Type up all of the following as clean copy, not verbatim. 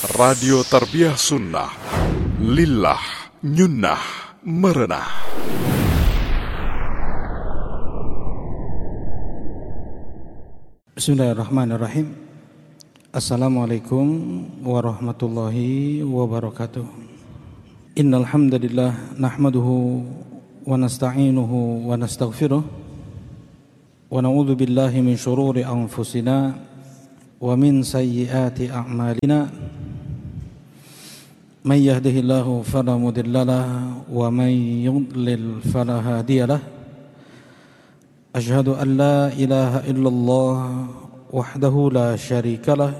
Radio Tarbiyah Sunnah Lillah Nyunnah Merenah. Bismillahirrahmanirrahim. Assalamualaikum warahmatullahi wabarakatuh. Innal hamdalillah nahmaduhu wa nasta'inuhu wa nastaghfiruh wa na'udzu billahi min shururi anfusina wa min sayyiati a'malina. Man yahdihillahu fala mudilla lahu wa man yudlil fala hadiya lahu. Asyhadu an la ilaha illallah wahdahu la syarika lah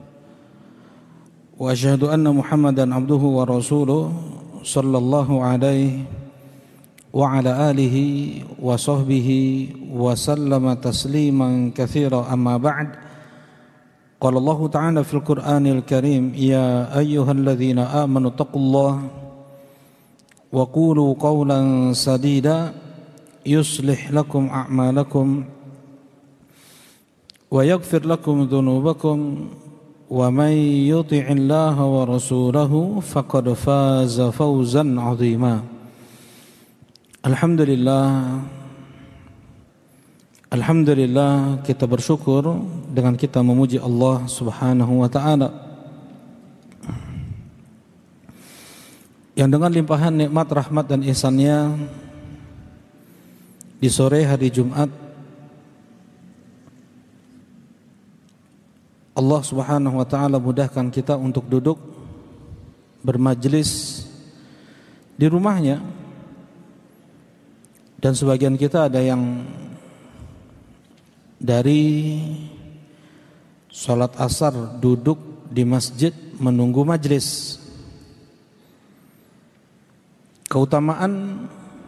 wa asyhadu anna Muhammadan abduhu wa rasuluh sallallahu alaihi wa ala alihi wa sahbihi wa sallama tasliman katsira. Amma ba'd. Qala Allah ta'ala fil Qur'anil Karim, ya ayyuhalladzina amanu taqullaha wa qulu qawlan sadida yuslih lakum a'malakum wa yaghfir lakum dhunubakum wa man yuti'illaha wa rasulahu faqad faza fawzan 'azima. Alhamdulillah, kita bersyukur dengan kita memuji Allah Subhanahu wa ta'ala yang dengan limpahan nikmat, rahmat dan ihsan-Nya di sore hari Jumat Allah Subhanahu wa ta'ala mudahkan kita untuk duduk bermajlis di rumahnya, dan sebagian kita ada yang dari sholat asar duduk di masjid menunggu majlis. Keutamaan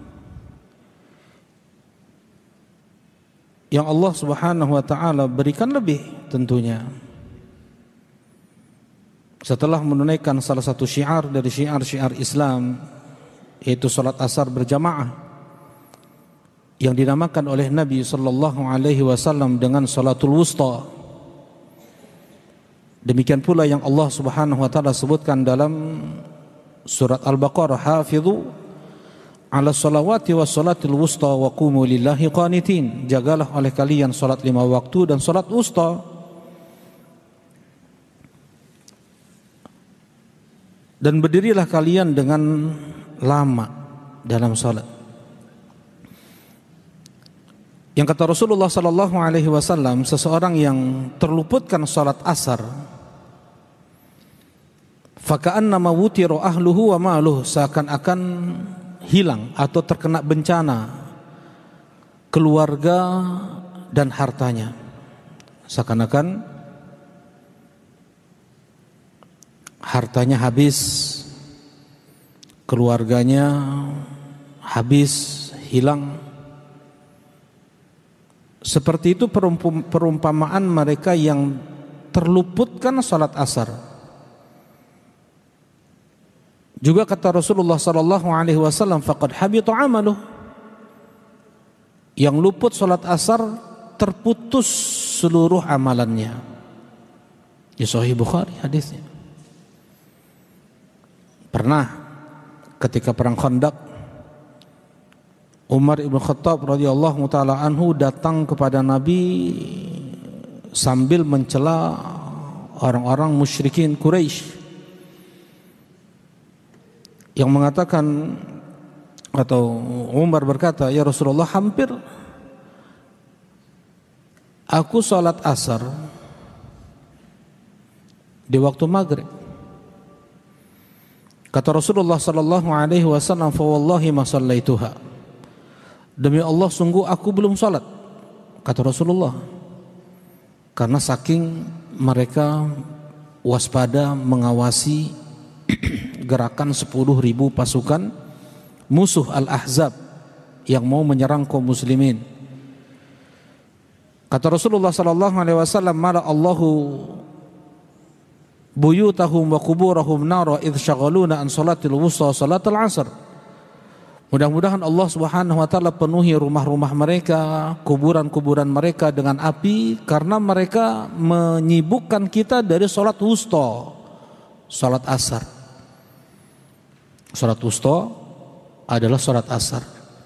yang Allah Subhanahu wa ta'ala berikan lebih tentunya setelah menunaikan salah satu syiar dari syiar-syiar Islam, yaitu sholat asar berjamaah yang dinamakan oleh Nabi sallallahu alaihi wasallam dengan salatul wusta. Demikian pula yang Allah Subhanahu wa taala sebutkan dalam surat Al-Baqarah, hafidhu ala salawati was salatil wusta wa qumu lillahi qanitin. Jagalah oleh kalian salat 5 waktu dan salat wusta, dan berdirilah kalian dengan lama dalam salat. Yang kata Rasulullah sallallahu alaihi wasallam, seseorang yang terluputkan salat asar faka'annama wutira ahluhu wa maluhu, seakan-akan hilang atau terkena bencana keluarga dan hartanya. Seakan-akan hartanya habis, keluarganya habis, hilang. Seperti itu perumpamaan mereka yang terluputkan salat asar. Juga kata Rasulullah sallallahu alaihi wasallam, faqad habita amaluh. Yang luput salat asar terputus seluruh amalannya. Di Sahih Bukhari hadisnya. Pernah ketika perang Khandaq, Umar ibn Khattab radhiyallahu ta'ala anhu datang kepada Nabi sambil mencela orang-orang musyrikin Quraisy yang mengatakan, atau Umar berkata, ya Rasulullah, hampir aku salat asar di waktu maghrib. Kata Rasulullah sallallahu alaihi wasallam, fa wallahi ma sallaituha. Demi Allah, sungguh aku belum salat, kata Rasulullah, karena saking mereka waspada mengawasi gerakan 10.000 pasukan musuh Al-Ahzab yang mau menyerang kaum muslimin. Kata Rasulullah sallallahu alaihi wasallam, mala Allahu buyutahum wa quburahum nara idh syaghaluna an salatil wusta salatul asr. Mudah-mudahan Allah Subhanahu wa taala penuhi rumah-rumah mereka, kuburan-kuburan mereka dengan api karena mereka menyibukkan kita dari salat wusta, salat asar. Salat wusta adalah salat asar.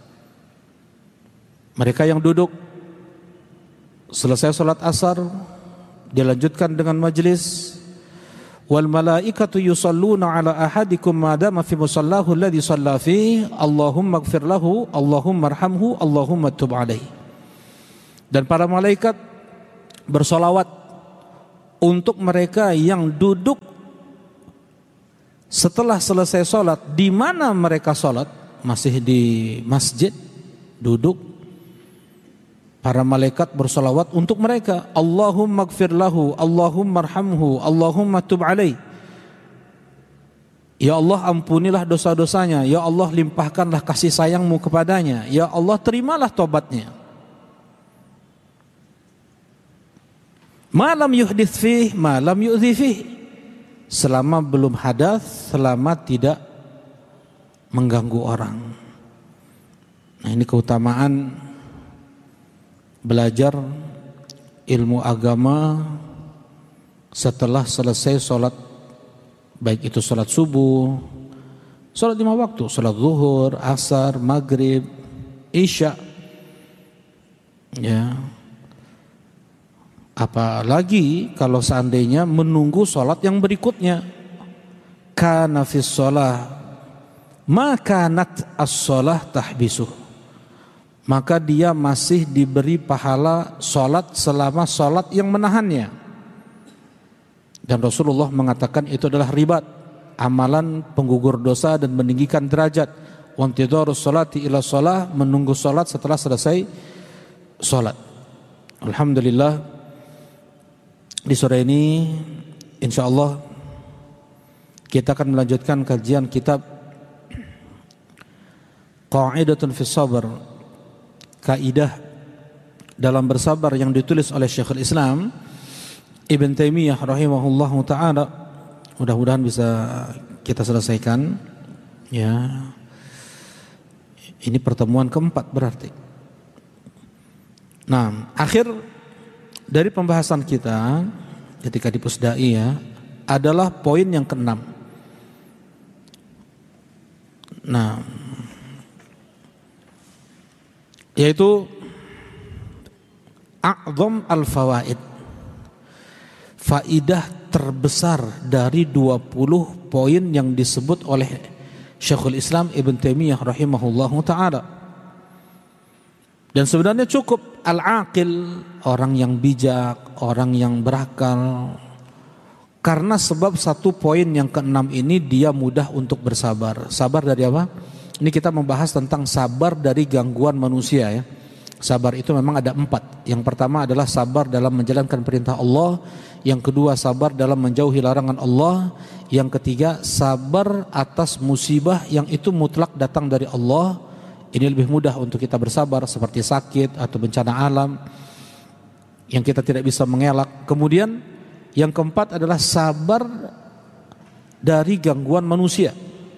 Mereka yang duduk selesai salat asar dilanjutkan dengan majlis. Wal malaikatu yusalluna ala ahadikum ma dama fi musallahu alladhi shalla fihi Allahumma ighfir lahu Allahumma arhamhu Allahumma tub alaihi. Dan para malaikat bersolawat untuk mereka yang duduk setelah selesai sholat. Di mana mereka sholat? Masih di masjid, duduk. Para malaikat bersolawat untuk mereka. Allahumma ighfir lahu Allahumma arhamhu Allahumma tub alaihi. Ya Allah, ampunilah dosa-dosanya. Ya Allah, limpahkanlah kasih sayangmu kepadanya. Ya Allah, terimalah tobatnya. Ma lam yuhdits fih, ma lam yu'dzi fih. Selama belum hadas, selama tidak mengganggu orang. Nah, ini keutamaan belajar ilmu agama setelah selesai sholat, baik itu sholat subuh, sholat 5 waktu, sholat zuhur, asar, maghrib, isya, ya. Apalagi kalau seandainya menunggu sholat yang berikutnya. Kana fis sholah ma kanat as-sholah tahbisuh. Maka dia masih diberi pahala sholat selama sholat yang menahannya. Dan Rasulullah mengatakan itu adalah ribat, amalan penggugur dosa dan meninggikan derajat. Wantidharus sholati ila sholah, menunggu sholat setelah selesai sholat. Alhamdulillah, di sore ini insyaallah kita akan melanjutkan kajian kitab Qa'idatun fis Sabr, kaidah dalam bersabar yang ditulis oleh Syekhul Islam Ibn Taimiyah rahimahullahu taala. Mudah-mudahan bisa kita selesaikan, ya. Ini pertemuan keempat berarti. Nah, akhir dari pembahasan kita ketika di Pusdai, ya, adalah poin yang ke-6. Nah, yaitu a'zam al-fawaid, faidah terbesar dari 20 poin yang disebut oleh Syekhul Islam Ibn Taimiyah rahimahullahu ta'ala. Dan sebenarnya cukup al-aqil, orang yang bijak, orang yang berakal. Karena sebab satu poin yang ke-6 ini dia mudah untuk bersabar. Sabar dari apa? Ini kita membahas tentang sabar dari gangguan manusia, ya. Sabar itu memang ada 4. Yang pertama adalah sabar dalam menjalankan perintah Allah. Yang kedua, sabar dalam menjauhi larangan Allah. Yang ketiga, sabar atas musibah yang itu mutlak datang dari Allah. Ini lebih mudah untuk kita bersabar, seperti sakit atau bencana alam yang kita tidak bisa mengelak. Kemudian yang keempat adalah sabar dari gangguan manusia,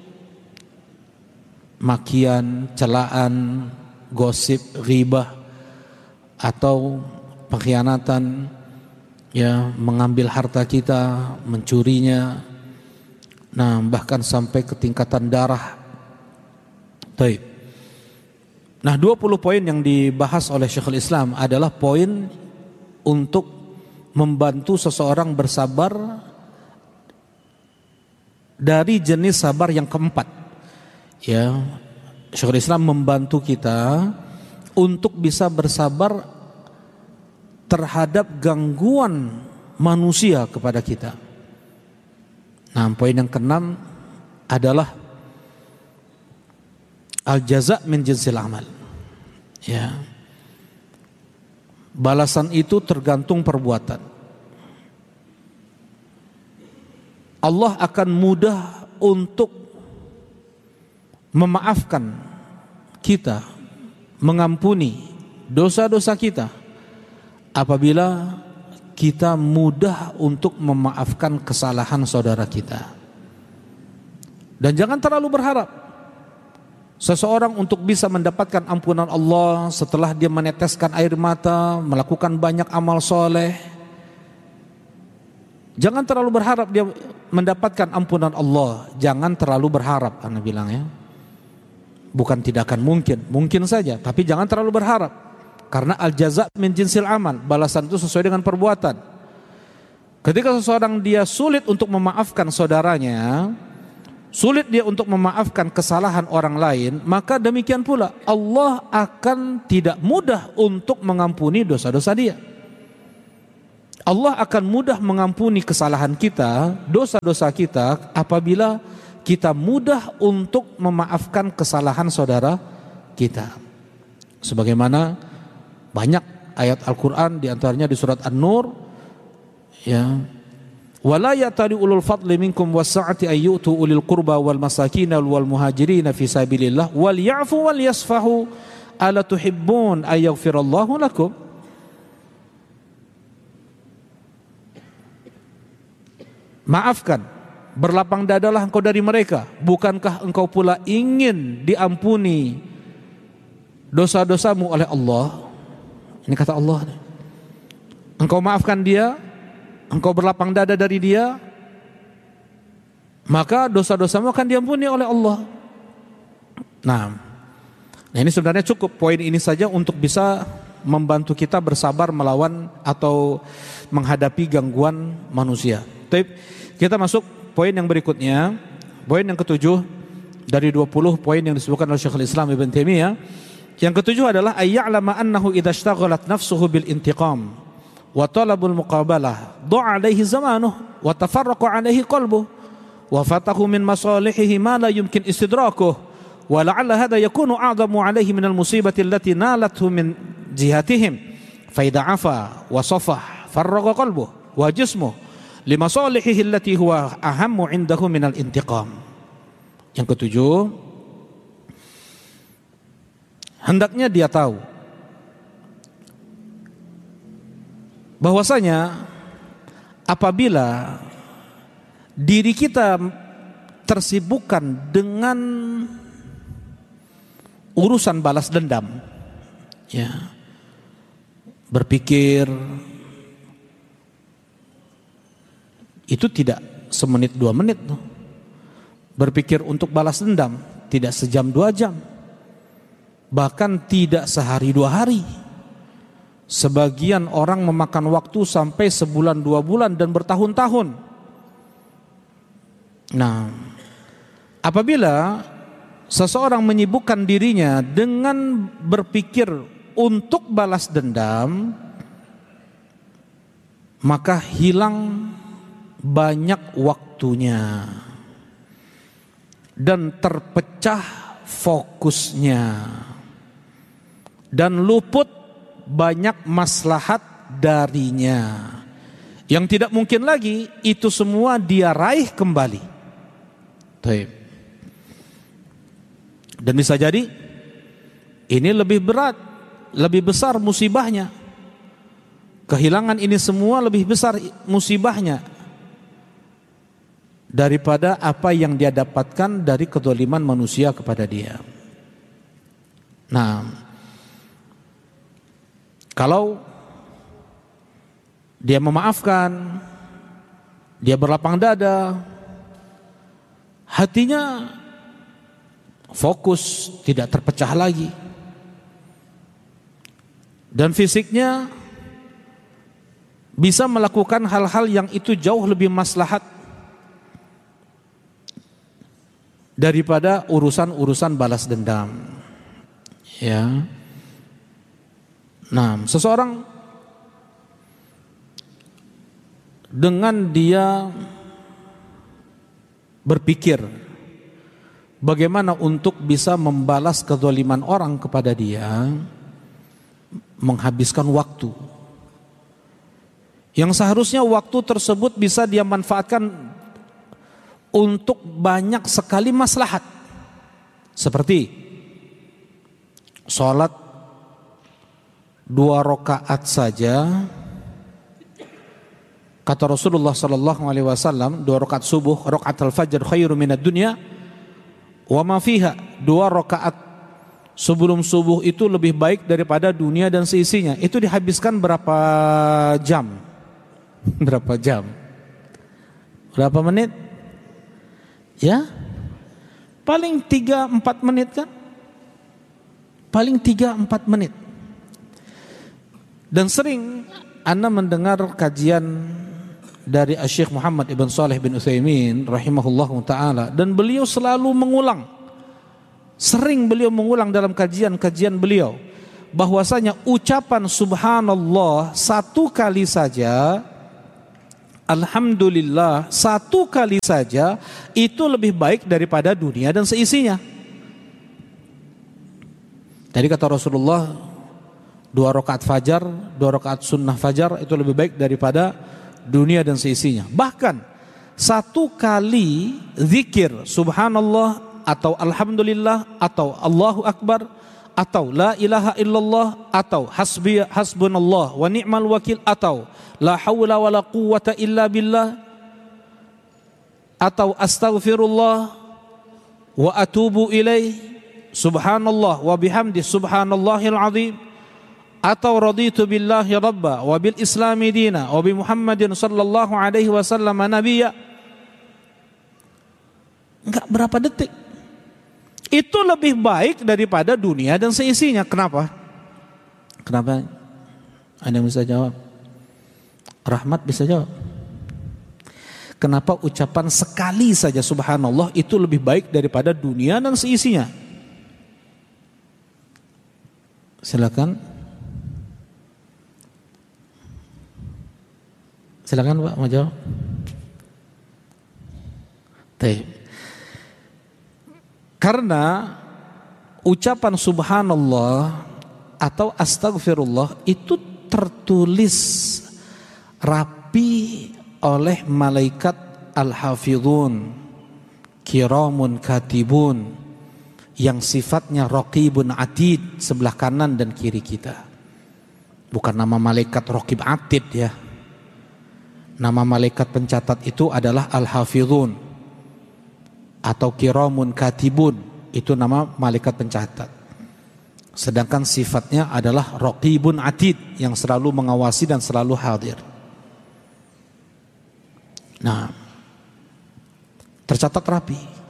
makian, celaan, gosip, ghibah, atau pengkhianatan, ya, mengambil harta kita, mencurinya. Nah, bahkan sampai ke tingkatan darah. Baik. Nah, 20 poin yang dibahas oleh Syekhul Islam adalah poin untuk membantu seseorang bersabar dari jenis sabar yang keempat. Ya, Syekhul Islam membantu kita untuk bisa bersabar terhadap gangguan manusia kepada kita. Nah, poin yang ke-6 adalah al-jaza' min jinsil amal. Ya. Balasan itu tergantung perbuatan. Allah akan mudah untuk memaafkan kita, mengampuni dosa-dosa kita apabila kita mudah untuk memaafkan kesalahan saudara kita. Dan jangan terlalu berharap seseorang untuk bisa mendapatkan ampunan Allah setelah dia meneteskan air mata, melakukan banyak amal soleh. Jangan terlalu berharap dia mendapatkan ampunan Allah. Jangan terlalu berharap, Anda bilang ya. Bukan tidak akan mungkin, mungkin saja, tapi jangan terlalu berharap. Karena al-jaza' min jinsil amal, balasan itu sesuai dengan perbuatan. Ketika seseorang dia sulit untuk memaafkan saudaranya, sulit dia untuk memaafkan kesalahan orang lain, maka demikian pula Allah akan tidak mudah untuk mengampuni dosa-dosa dia. Allah akan mudah mengampuni kesalahan kita, dosa-dosa kita, apabila kita mudah untuk memaafkan kesalahan saudara kita. Sebagaimana banyak ayat Al-Quran, diantaranya di surat An-Nur, ya, wala ya'tali ulul fadli minkum was-sa'ati ayyutu ulil qurba wal masakin wal muhajirin fi sabilillah wal ya'fu wal yasfahu ala tuhibbun ay yaghfirallahu lakum. Maafkan, berlapang dadalah engkau dari mereka. Bukankah engkau pula ingin diampuni dosa-dosamu oleh Allah? Ini kata Allah. Engkau maafkan dia, engkau berlapang dada dari dia, maka dosa-dosamu akan diampuni oleh Allah. Nah ini sebenarnya cukup poin ini saja untuk bisa membantu kita bersabar melawan atau menghadapi gangguan manusia. Kita masuk poin yang berikutnya, poin yang ketujuh dari 20 poin yang disebutkan oleh Syekhul Islam Ibn Taimiyah. Yang ketujuh adalah ayya'lama annahu idza ishtaghalat nafsuhu bil intiqam wa talabul muqabalah dha'a alaihi zamanuhu wa tafarraqa alaihi qalbuhu wa fatahu min masalihihi ma la yumkin istidrakuhu wa la'alla hadha yakunu a'zamu alaihi min al musibati allati nalathu min jihatihim fa idza 'afa wa safah farraqa qalbuhu wa jismuhu limasalihihi allati huwa ahammu indahu minal intiqam. Yang ketujuh, hendaknya dia tahu bahwasanya apabila diri kita tersibukkan dengan urusan balas dendam, ya, berpikir itu tidak semenit 2 menit, berpikir untuk balas dendam tidak sejam 2 jam, bahkan tidak sehari 2 hari. Sebagian orang memakan waktu sampai sebulan 2 bulan dan bertahun-tahun. Nah, apabila seseorang menyibukkan dirinya dengan berpikir untuk balas dendam, maka hilang banyak waktunya dan terpecah fokusnya dan luput banyak maslahat darinya yang tidak mungkin lagi itu semua dia raih kembali. Dan bisa jadi ini lebih berat, lebih besar musibahnya. Kehilangan ini semua lebih besar musibahnya daripada apa yang dia dapatkan dari kezaliman manusia kepada dia. Nah, kalau dia memaafkan, dia berlapang dada, hatinya fokus, tidak terpecah lagi, dan fisiknya bisa melakukan hal-hal yang itu jauh lebih maslahat daripada urusan-urusan balas dendam. Ya. Nah, seseorang dengan dia berpikir bagaimana untuk bisa membalas kezaliman orang kepada dia, menghabiskan waktu yang seharusnya waktu tersebut bisa dia manfaatkan untuk banyak sekali maslahat, seperti sholat 2 rakaat saja. Kata Rasulullah sallallahu alaihi wasallam, 2 rakaat subuh, rakaat al-fajr khairu minad dunya wa ma fiha. 2 rakaat sebelum subuh itu lebih baik daripada dunia dan seisinya. Itu dihabiskan berapa jam? Berapa jam? Berapa menit? Ya, paling 3-4 menit kan? Paling 3-4 menit. Dan sering Anda mendengar kajian dari Syekh Muhammad Ibn Shalih bin Utsaimin rahimahullahu ta'ala, dan beliau selalu mengulang, sering beliau mengulang dalam kajian-kajian beliau, bahwasanya ucapan subhanallah satu kali saja, alhamdulillah satu kali saja, itu lebih baik daripada dunia dan seisinya. Tadi kata Rasulullah, 2 rakaat fajar, 2 rakaat sunnah fajar itu lebih baik daripada dunia dan seisinya. Bahkan satu kali zikir subhanallah atau alhamdulillah atau Allahu akbar atau la ilaha illallah atau hasbunallah wa ni'mal wakil atau la haula wala quwwata illa billah atau astaghfirullah wa atubu ilaih subhanallah wa bihamdi subhanallahil azim atau raditu billahi rabba wa bil islami dina wa bi Muhammadin sallallahu alaihi wasallam nabiyya, enggak berapa detik, itu lebih baik daripada dunia dan seisinya. Kenapa? Kenapa? Ada yang bisa jawab? Rahmat bisa jawab. Kenapa ucapan sekali saja subhanallah itu lebih baik daripada dunia dan seisinya? Silakan. Silakan Pak, mau jawab. Karena ucapan subhanallah atau astagfirullah itu tertulis rapi oleh malaikat al-hafidhun kiramun katibun yang sifatnya raqibun atid, sebelah kanan dan kiri kita. Bukan nama malaikat raqib atid ya. Nama malaikat pencatat itu adalah al-hafidhun atau kiramun katibun, itu nama malaikat pencatat. Sedangkan sifatnya adalah raqibun atid, yang selalu mengawasi dan selalu hadir. Nah, tercatat rapi.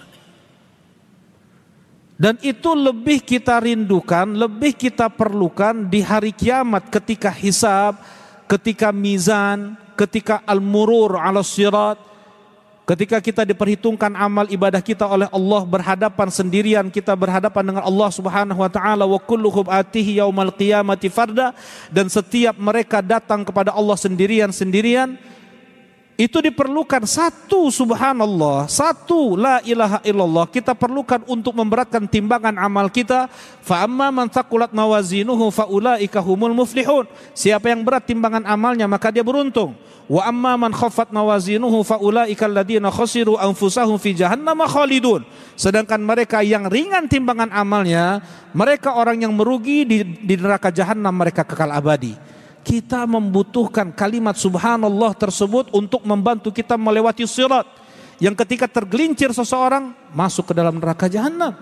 Dan itu lebih kita rindukan, lebih kita perlukan di hari kiamat, ketika hisab, ketika mizan, ketika al-murur ala sirat, ketika kita diperhitungkan amal ibadah kita oleh Allah, berhadapan sendirian, kita berhadapan dengan Allah Subhanahu wa taala, wa kulluhum atihi yaumal qiyamati farda, dan setiap mereka datang kepada Allah sendirian-sendirian. Itu diperlukan satu subhanallah, satu la ilaha illallah, kita perlukan untuk memberatkan timbangan amal kita. Fa amma man thaqulat mawazinuhu fa ulaika humul muflihun. Siapa yang berat timbangan amalnya maka dia beruntung. Wa amma man khaffat mawazinuhu fa ulaika alladziina khasiru anfusahum fi jahannam khalidun. Sedangkan mereka yang ringan timbangan amalnya, mereka orang yang merugi di neraka jahanam, mereka kekal abadi. Kita membutuhkan kalimat subhanallah tersebut untuk membantu kita melewati sirat, yang ketika tergelincir seseorang masuk ke dalam neraka jahanam.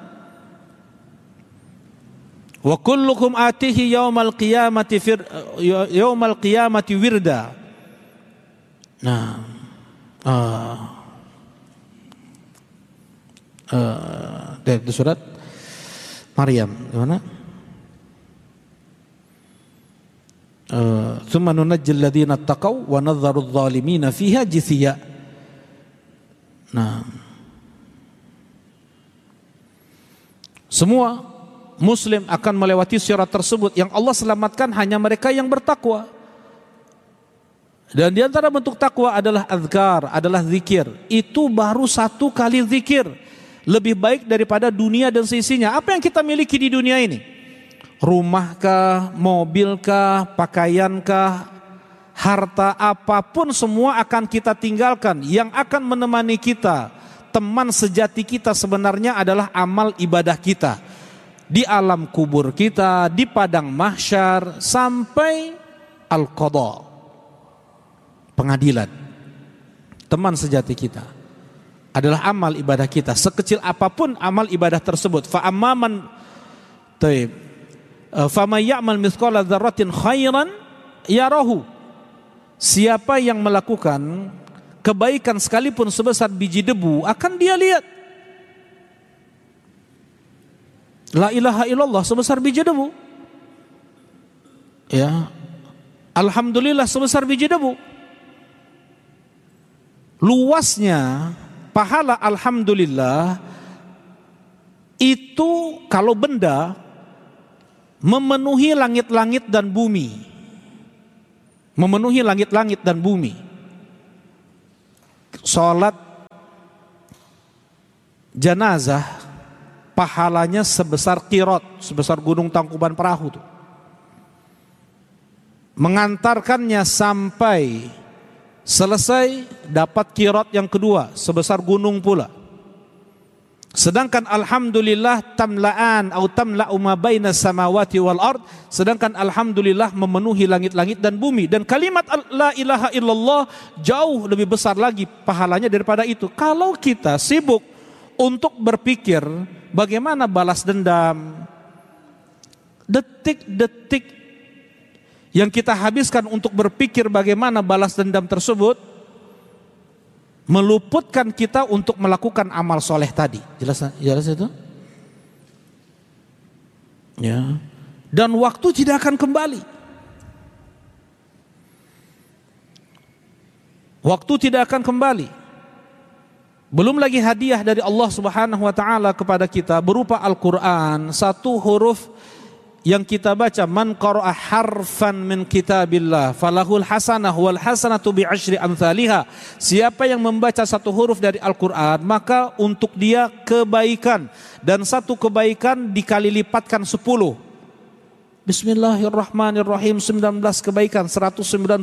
Wa kullukum atihi yaumal qiyamati wirda. Nah, dari surat Maryam gimana? Tsumma nunajjil ladzina taqaw wa nadharu adh-dhalimina fiha jithiya. Nah, semua muslim akan melewati sirat tersebut. Yang Allah selamatkan hanya mereka yang bertakwa. Dan di antara bentuk takwa adalah azkar, adalah zikir. Itu baru satu kali zikir lebih baik daripada dunia dan seisinya. Apa yang kita miliki di dunia ini? Rumahkah, mobilkah, pakaiankah, harta apapun, semua akan kita tinggalkan. Yang akan menemani kita, teman sejati kita sebenarnya adalah amal ibadah kita. Di alam kubur kita, di padang mahsyar, sampai al-qadha, pengadilan. Teman sejati kita adalah amal ibadah kita. Sekecil apapun amal ibadah tersebut. Fa'amman taib faman ya'mal mithqala dzarratin khairan yarahu. Siapa yang melakukan kebaikan sekalipun sebesar biji debu akan dia lihat. La ilaha illallah sebesar biji debu. Ya. Alhamdulillah sebesar biji debu. Luasnya pahala alhamdulillah itu kalau benda memenuhi langit-langit dan bumi. Memenuhi langit-langit dan bumi. Salat jenazah pahalanya sebesar Qirat, sebesar gunung Tangkuban Perahu tuh. Mengantarkannya sampai selesai dapat Qirat yang kedua sebesar gunung pula. Sedangkan alhamdulillah tamla'an atau tamla'u ma baina samawati wal ard, sedangkan alhamdulillah memenuhi langit-langit dan bumi. Dan kalimat la ilaha illallah jauh lebih besar lagi pahalanya daripada itu. Kalau kita sibuk untuk berpikir bagaimana balas dendam, detik-detik yang kita habiskan untuk berpikir bagaimana balas dendam tersebut meluputkan kita untuk melakukan amal soleh tadi. Jelas itu? Ya. Dan waktu tidak akan kembali. Waktu tidak akan kembali. Belum lagi hadiah dari Allah Subhanahu wa taala kepada kita berupa Al-Qur'an, satu huruf yang kita baca, man qara'a harfan min kitabillah falahul hasanah wal hasanatu bi asyri amsalihha. Siapa yang membaca satu huruf dari Al-Qur'an maka untuk dia kebaikan, dan satu kebaikan dikali lipatkan 10. Bismillahirrahmanirrahim, 19 kebaikan, 190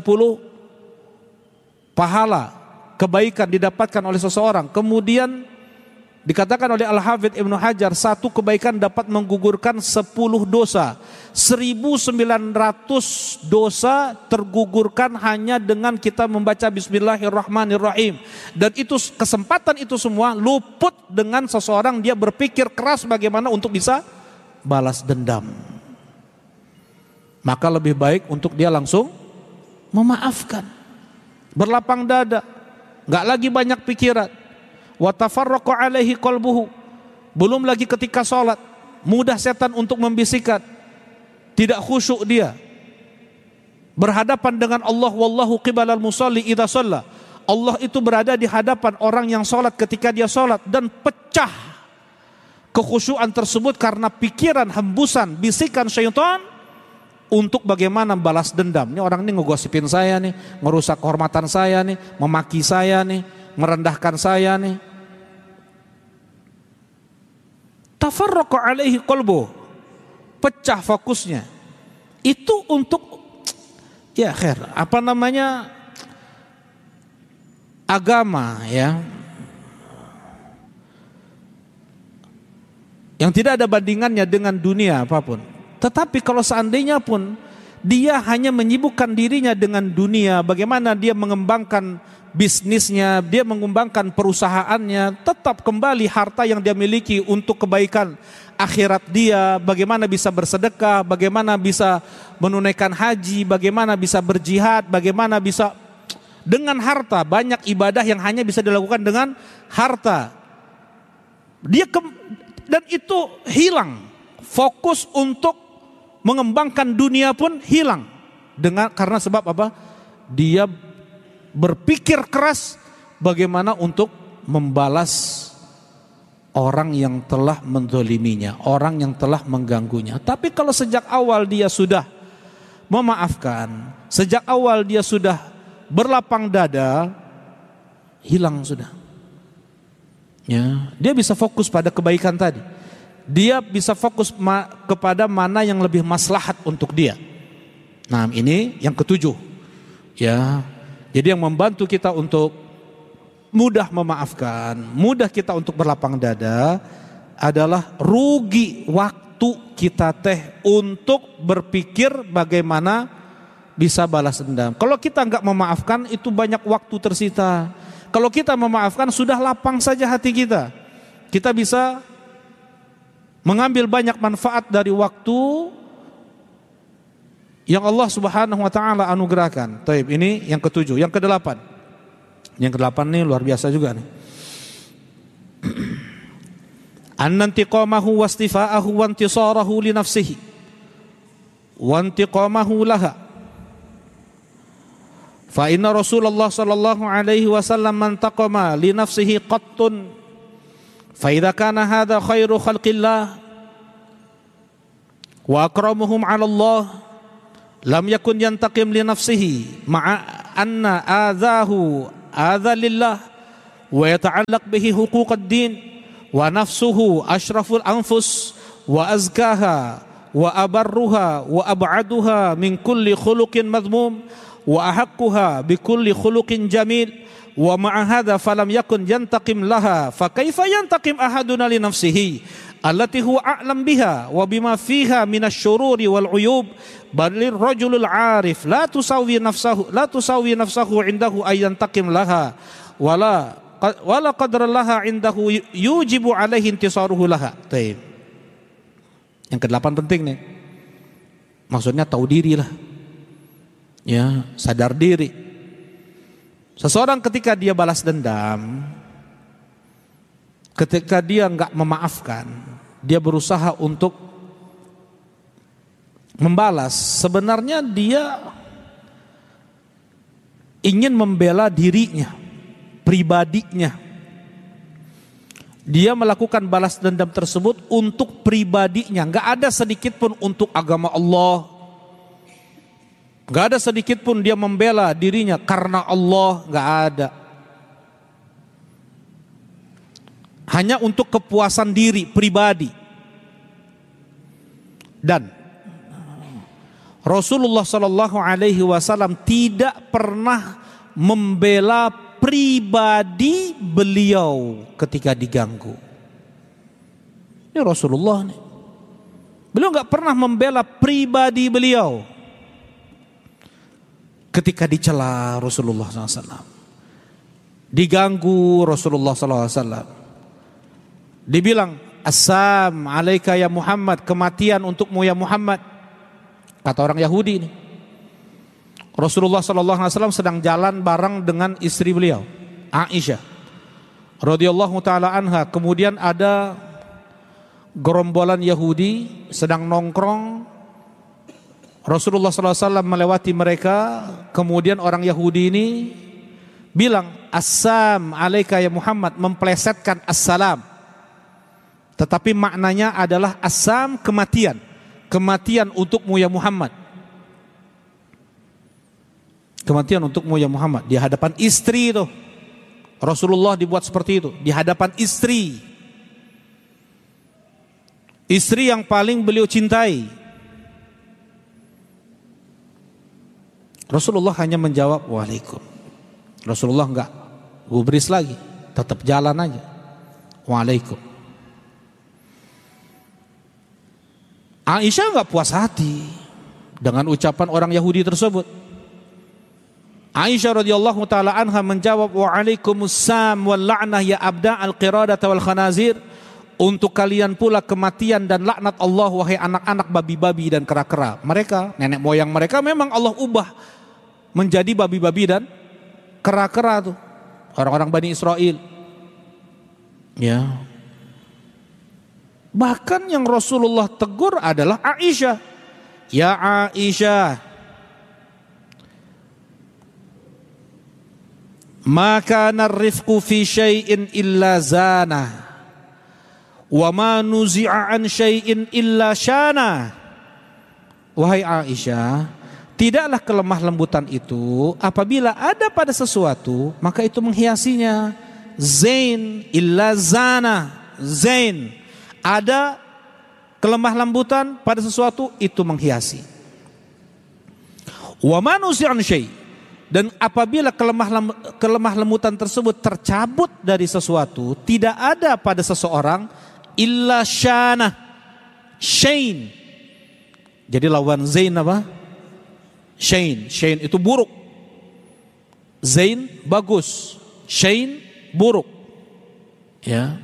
pahala kebaikan didapatkan oleh seseorang. Kemudian dikatakan oleh Al-Hafidz Ibnu Hajar, satu kebaikan dapat menggugurkan 10 dosa. 1900 dosa tergugurkan hanya dengan kita membaca Bismillahirrahmanirrahim. Dan itu kesempatan itu semua luput dengan seseorang dia berpikir keras bagaimana untuk bisa balas dendam. Maka lebih baik untuk dia langsung memaafkan, berlapang dada, gak lagi banyak pikiran. Wa tafarraqa alaihi qalbuhu. Belum lagi ketika sholat mudah setan untuk membisikkan, tidak khusyuk dia berhadapan dengan Allah. Wallahu qibalal musalli idza shalla. Allah itu berada di hadapan orang yang sholat ketika dia sholat, dan pecah kekhusyuan tersebut karena pikiran, hembusan, bisikan syaitan untuk bagaimana balas dendam. Ini orang ini ngegosipin saya nih, ngerusak kehormatan saya nih, memaki saya nih, merendahkan saya nih. Tafarraqa alaihi qalbu, pecah fokusnya. Itu untuk ya khair, apa namanya, agama ya, yang tidak ada bandingannya dengan dunia apapun. Tetapi kalau seandainya pun dia hanya menyibukkan dirinya dengan dunia, bagaimana dia mengembangkan bisnisnya, dia mengembangkan perusahaannya, tetap kembali harta yang dia miliki untuk kebaikan akhirat dia, bagaimana bisa bersedekah, bagaimana bisa menunaikan haji, bagaimana bisa berjihad, bagaimana bisa dengan harta, banyak ibadah yang hanya bisa dilakukan dengan harta. Dan itu hilang, fokus untuk mengembangkan dunia pun hilang. Karena sebab apa? Dia berpikir keras bagaimana untuk membalas orang yang telah menzaliminya, orang yang telah mengganggunya. Tapi kalau sejak awal dia sudah memaafkan, sejak awal dia sudah berlapang dada, hilang sudah. Ya, dia bisa fokus pada kebaikan tadi. Dia bisa fokus kepada mana yang lebih maslahat untuk dia. Nah, ini yang ketujuh. Ya. Jadi yang membantu kita untuk mudah memaafkan, mudah kita untuk berlapang dada adalah rugi waktu kita untuk berpikir bagaimana bisa balas dendam. Kalau kita enggak memaafkan, itu banyak waktu tersita. Kalau kita memaafkan, sudah lapang saja hati kita. Kita bisa mengambil banyak manfaat dari waktu yang Allah Subhanahu wa taala anugerahkan. Taib, ini yang ketujuh. Yang kedelapan, Yang ke-8 nih luar biasa juga nih. Annantiqamahu wastifa'ahu wa intisarahu li nafsihi wa intiqamahu laha. Fa inna Rasulullah sallallahu alaihi wasallam mantaqama li nafsihi qattun fa idza kana hadha khairu khalqillah wa akramuhum 'ala Allah lam yakun yantaqim li nafsihi ma'a anna adzahu adza lillah wa yata'allaq bihi huquqad din wa nafsuhu asyraful anfus wa azkaha wa abarruha wa ab'aduha min kulli khuluqin madhmum wa ahaqquha bi kulli khuluqin jamil wa ma'a hadza falam yakun yantaqim laha fa kaifa yantaqim ahaduna li nafsihi allati huwa a'lam biha wa bima fiha minasyururi wal uyub balil rajulul arif la tusawi nafsahu indahu ay yantaqim laha wala qadra laha indahu yujibu alaihi intisaruhu laha. Baik. Yang ke-8 penting nih. Maksudnya tahu diri lah. Ya, sadar diri. Seseorang ketika dia balas dendam, ketika dia enggak memaafkan, dia berusaha untuk membalas, sebenarnya dia ingin membela dirinya, pribadinya. Dia melakukan balas dendam tersebut untuk pribadinya, enggak ada sedikit pun untuk agama Allah. Enggak ada sedikit pun dia membela dirinya karena Allah, enggak ada. Hanya untuk kepuasan diri pribadi. Dan Rasulullah Shallallahu Alaihi Wasallam tidak pernah membela pribadi beliau ketika diganggu. Ini Rasulullah nih. Beliau nggak pernah membela pribadi beliau ketika dicela Rasulullah SAW, diganggu Rasulullah SAW. Dibilang, Assam alaika ya Muhammad, kematian untukmu ya Muhammad. Kata orang Yahudi ini. Rasulullah SAW sedang jalan bareng dengan istri beliau, Aisyah radhiyallahu taala anha. Kemudian ada gerombolan Yahudi sedang nongkrong. Rasulullah SAW melewati mereka. Kemudian orang Yahudi ini bilang, Assam alaika ya Muhammad, memplesetkan assalam. Tetapi maknanya adalah Assam, kematian. Kematian untukmu ya Muhammad. Kematian untukmu ya Muhammad. Di hadapan istri itu Rasulullah dibuat seperti itu. Di hadapan istri. Istri yang paling beliau cintai. Rasulullah hanya menjawab, Waalaikum. Rasulullah enggak gubris lagi. Tetap jalan aja. Waalaikum. Aisyah enggak puas hati dengan ucapan orang Yahudi tersebut. Aisyah radhiyallahu taala anha menjawab, Wa'alaikumussalam wal la'nah ya abda al-qiradata wal khanazir. Untuk kalian pula kematian dan laknat Allah wahai anak-anak babi-babi dan kera-kera. Mereka, nenek moyang mereka memang Allah ubah menjadi babi-babi dan kera-kera tuh. Orang-orang Bani Israel. Ya. Bahkan yang Rasulullah tegur adalah Aisyah. Ya Aisyah, maka narifku fi syai'in illa zana, wa ma nuzi'a an syai'in illa syana. Wahai Aisyah, tidaklah kelemah lembutan itu apabila ada pada sesuatu maka itu menghiasinya. Zain illa zana, zain. Ada kelemah lembutan pada sesuatu itu menghiasi. Wa ma nuzi'a an syai'. Dan apabila kelemah lembutan tersebut tercabut dari sesuatu, tidak ada pada seseorang illa syana, syain. Jadi lawan zain apa? Syain. Syain itu buruk. Zain bagus, syain buruk. Ya.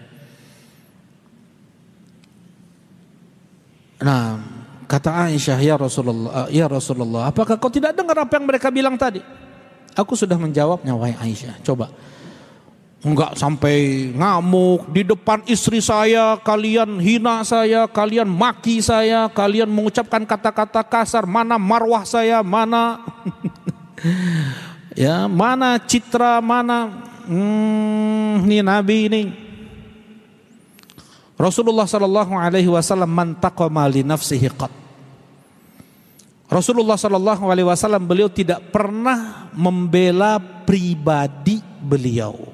Nah, kata Aisyah, ya Rasulullah, apakah kau tidak dengar apa yang mereka bilang tadi? Aku sudah menjawabnya wahai Aisyah. Coba. Enggak sampai ngamuk di depan istri saya, kalian hina saya, kalian maki saya, kalian mengucapkan kata-kata kasar, mana marwah saya, mana ya, mana citra, mana ini Nabi ini. Rasulullah sallallahu alaihi wasallam man taqama li nafsihi qat. Rasulullah sallallahu alaihi wasallam beliau tidak pernah membela pribadi beliau.